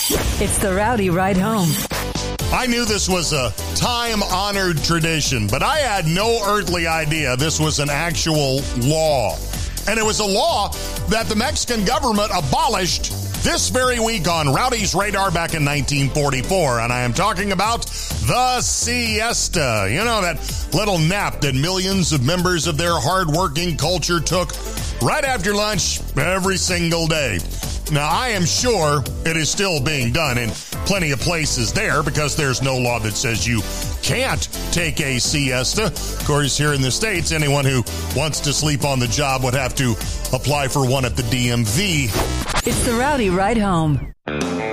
It's the Rowdy Ride Home. I knew this was a time-honored tradition, but I had no earthly idea this was an actual law. And it was a law that the Mexican government abolished this very week on Rowdy's radar back in 1944. And I am talking about the siesta. You know, that little nap that millions of members of their hardworking culture took right after lunch every single day. Now, I am sure it is still being done in plenty of places there because there's no law that says you can't take a siesta. Of course, here in the States, anyone who wants to sleep on the job would have to apply for one at the DMV. It's the Rowdy Ride Home.